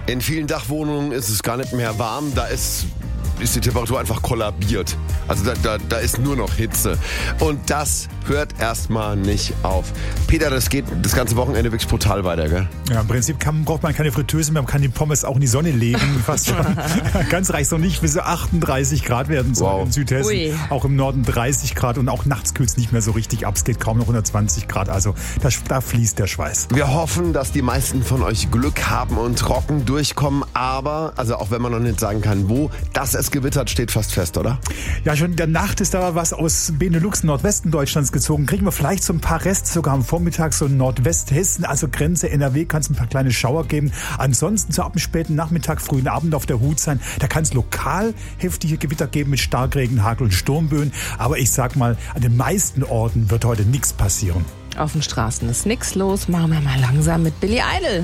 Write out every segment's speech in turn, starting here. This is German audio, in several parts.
In vielen Dachwohnungen ist es gar nicht mehr warm, da ist die Temperatur einfach kollabiert. Also da ist nur noch Hitze. Und das hört erstmal nicht auf. Peter, das geht das ganze Wochenende wirklich brutal weiter, gell? Ja, im Prinzip braucht man keine Fritteuse mehr, man kann die Pommes auch in die Sonne legen, fast schon. Ganz reicht es noch nicht, bis so 38 Grad werden soll in Südhessen. Ui. Auch im Norden 30 Grad und auch nachts kühlt es nicht mehr so richtig ab. Es geht kaum noch 120 Grad, also da fließt der Schweiß. Wir hoffen, dass die meisten von euch Glück haben und trocken durchkommen, aber, also auch wenn man noch nicht sagen kann, wo, dass es gewittert, steht fast fest, oder? Ja, schon in der Nacht ist da was aus Benelux, Nordwesten Deutschlands gezogen. Kriegen wir vielleicht so ein paar Reste, sogar am Vormittag so in Nordwesthessen, also Grenze NRW, kann es ein paar kleine Schauer geben. Ansonsten so ab dem späten Nachmittag, frühen Abend auf der Hut sein. Da kann es lokal heftige Gewitter geben mit Starkregen, Hagel und Sturmböen. Aber ich sag mal, an den meisten Orten wird heute nichts passieren. Auf den Straßen ist nichts los. Machen wir mal langsam mit Billy Idol.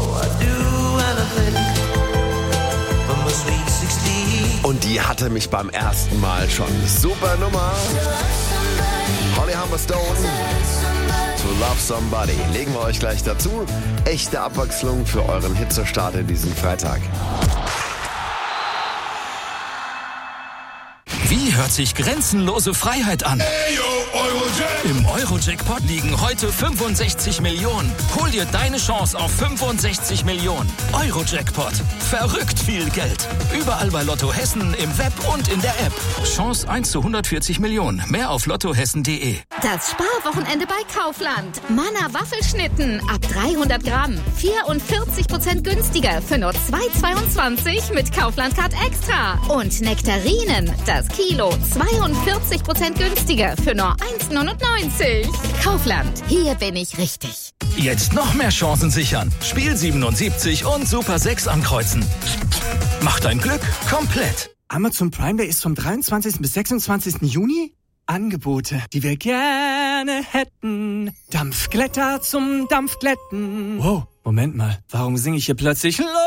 Und die hatte mich beim ersten Mal schon. Super Nummer. Holly Humberstone. To Love Somebody. Legen wir euch gleich dazu. Echte Abwechslung für euren Hitzestart in diesem Freitag. Wie hört sich grenzenlose Freiheit an? Im Euro-Jackpot liegen heute 65 Millionen. Hol dir deine Chance auf 65 Millionen. Euro-Jackpot. Verrückt viel Geld. Überall bei Lotto Hessen, im Web und in der App. Chance 1 zu 140 Millionen. Mehr auf lottohessen.de. Das Sparwochenende bei Kaufland. Manna Waffelschnitten ab 300 Gramm. 44% günstiger für nur 2,22 mit Kaufland Card Extra. Und Nektarinen, das Kilo, 42% günstiger für nur 1,99. Kaufland, hier bin ich richtig. Jetzt noch mehr Chancen sichern. Spiel 77 und Super 6 ankreuzen. Mach dein Glück komplett. Amazon Prime Day ist vom 23. bis 26. Juni. Angebote, die wir gerne hätten. Dampfglätter zum Dampfglätten. Wow, Moment mal, warum singe ich hier plötzlich